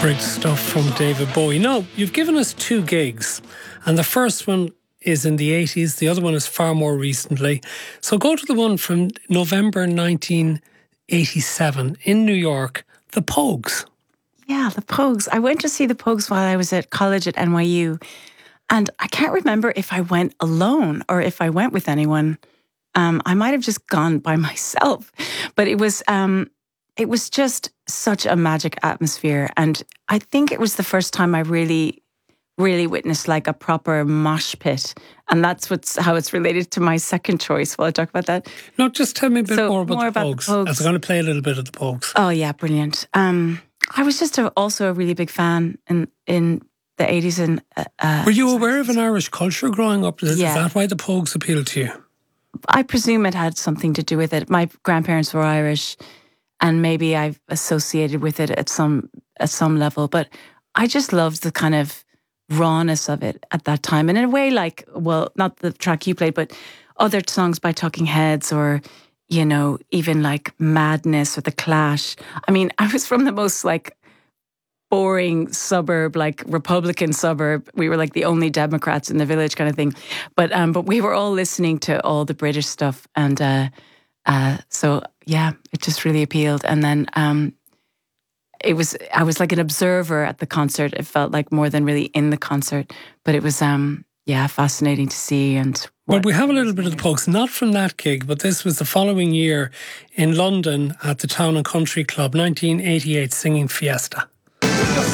Great stuff from David Bowie. Now, you've given us two gigs, and the first one is in the 80s, the other one is far more recently. So go to the one from November 1987 in New York, the Pogues. Yeah, the Pogues. I went to see the Pogues while I was at college at NYU, and I can't remember if I went alone or if I went with anyone. I might have just gone by myself, but it was just such a magic atmosphere. And I think it was the first time I really witnessed like a proper mosh pit. And that's how it's related to my second choice. Will I talk about that? No, just tell me a bit more about the Pogues. I was going to play a little bit of the Pogues. Oh yeah, brilliant. I was just also a really big fan in the 80s. And were you aware of an Irish culture growing up? Is that why the Pogues appealed to you? I presume it had something to do with it. My grandparents were Irish, and maybe I've associated with it at some level. But I just loved the kind of rawness of it at that time. And in a way, like, well, not the track you played, but other songs by Talking Heads, or, you know, even like Madness or The Clash. I mean, I was from the most like boring suburb, like Republican suburb. We were like the only Democrats in the village kind of thing. But we were all listening to all the British stuff. And so, yeah, it just really appealed. And then I was like an observer at the concert. It felt like more than really in the concert. But it was, fascinating to see. Well, we have a little bit of the Pogues, not from that gig, but this was the following year in London at the Town and Country Club, 1988, singing Fiesta.